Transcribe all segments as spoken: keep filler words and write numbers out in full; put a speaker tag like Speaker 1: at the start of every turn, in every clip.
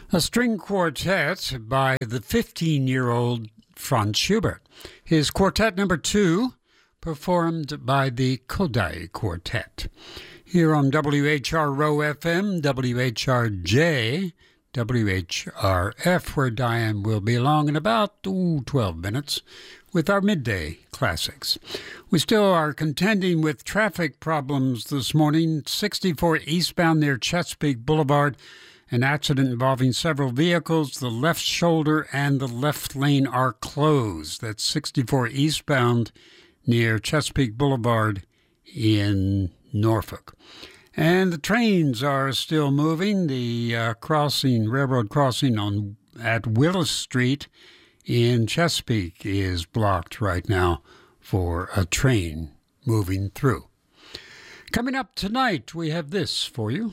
Speaker 1: A string quartet by the fifteen-year-old Franz Schubert. His quartet number two, performed by the Kodály Quartet. Here on W H R O F M, W H R J, W H R F, where Diane will be along in about ooh, twelve minutes with our midday classics. We still are contending with traffic problems this morning. sixty-four eastbound near Chesapeake Boulevard. An accident involving several vehicles. The left shoulder and the left lane are closed. That's sixty-four eastbound near Chesapeake Boulevard in Norfolk. And the trains are still moving. The uh, crossing, railroad crossing on at Willis Street in Chesapeake is blocked right now for a train moving through. Coming up tonight, we have this for you.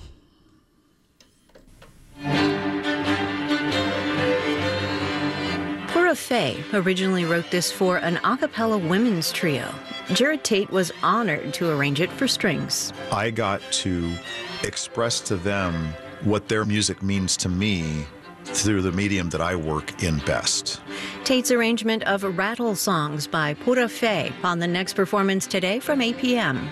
Speaker 2: Pura Fé originally wrote this for an a cappella women's trio. Jared Tate was honored to arrange it for strings.
Speaker 3: I got to express to them what their music means to me through the medium that I work in best.
Speaker 2: Tate's arrangement of Rattle Songs by Pura Fé on the next performance today from eight p.m.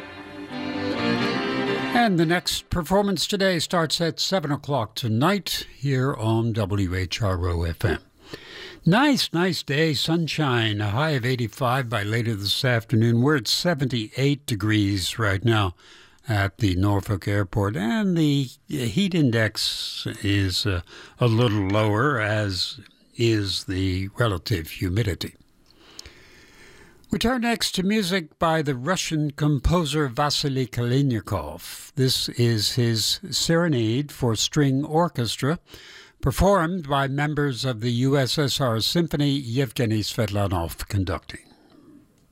Speaker 1: And the next performance today starts at seven o'clock tonight here on W H R O F M. Nice, nice day, sunshine, a high of eighty-five by later this afternoon. We're at seventy-eight degrees right now at the Norfolk Airport, and the heat index is uh, a little lower, as is the relative humidity. We turn next to music by the Russian composer Vasily Kalinikov. This is his Serenade for String Orchestra, performed by members of the U S S R Symphony, Yevgeny Svetlanov conducting.